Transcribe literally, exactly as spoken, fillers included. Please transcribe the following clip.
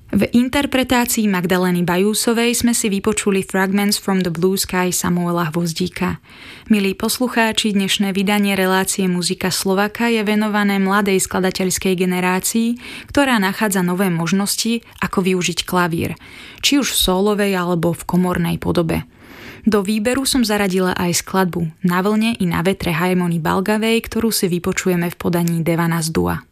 V interpretácii Magdalény Bajúsovej sme si vypočuli Fragments from the Blue Sky Samuela Hvozdíka. Milí poslucháči, dnešné vydanie relácie Muzika Slováka je venované mladej skladateľskej generácii, ktorá nachádza nové možnosti, ako využiť klavír, či už v sólovej alebo v komornej podobe. Do výberu som zaradila aj skladbu Na vlne i na vetre Haimony Balgavej, ktorú si vypočujeme v podaní Devana z Dua.